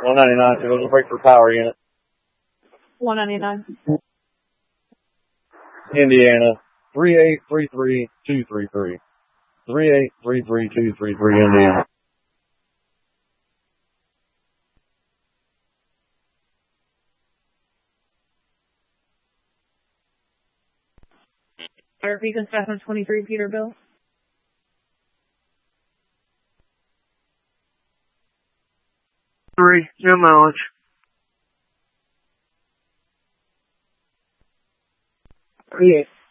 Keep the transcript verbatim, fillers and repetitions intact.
one ninety-nine, it was a break for power unit. one ninety-nine. Indiana, three eight three three two three three. three eight three three two three three, Indiana. Fire Beacon Specimen twenty-three, Peterbilt. Three, no mileage. Three eight.